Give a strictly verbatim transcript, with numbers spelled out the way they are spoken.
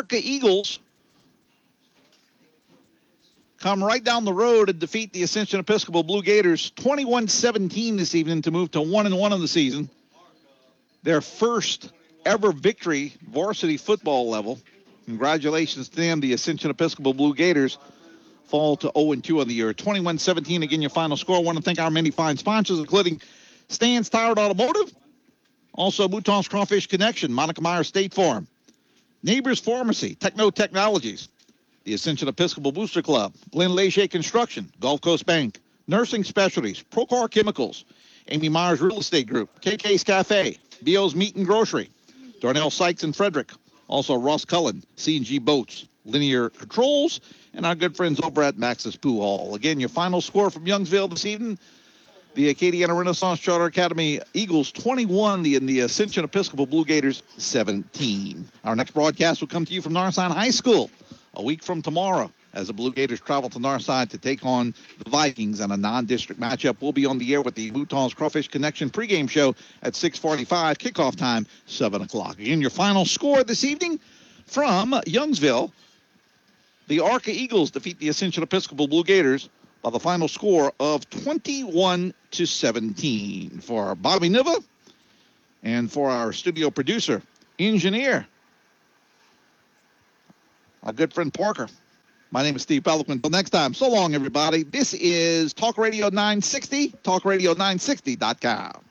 Arca Eagles come right down the road and defeat the Ascension Episcopal Blue Gators twenty-one seventeen this evening to move to one and one in the season. Their first ever victory, varsity football level. Congratulations to them. The Ascension Episcopal Blue Gators fall to oh and two on the year. twenty-one seventeen, again, your final score. I want to thank our many fine sponsors, including Stan's Tire Automotive, also Mouton's Crawfish Connection, Monica Meyer State Farm, Neighbors Pharmacy, Techno Technologies, the Ascension Episcopal Booster Club, Glenn Leger Construction, Gulf Coast Bank, Nursing Specialties, Procar Chemicals, Amy Myers Real Estate Group, K K's Cafe, B O's Meat and Grocery, Darnell Sykes and Frederick, also Ross Cullen, C and G Boats, Linear Controls, and our good friends over at Max's Pool Hall. Again, your final score from Youngsville this evening, the Acadiana Renaissance Charter Academy Eagles twenty-one, the, and the Ascension Episcopal Blue Gators seventeen. Our next broadcast will come to you from Northside High School a week from tomorrow as the Blue Gators travel to Northside to take on the Vikings in a non-district matchup. We'll be on the air with the Mouton's Crawfish Connection pregame show at six forty-five, kickoff time seven o'clock. Again, your final score this evening from Youngsville. The Arca Eagles defeat the Ascension Episcopal Blue Gators by the final score of twenty-one to seventeen. For Bobby Niva and for our studio producer, engineer, our good friend Parker, my name is Steve Pelican. Until next time, so long, everybody. This is Talk Radio nine sixty, talk radio nine sixty dot com.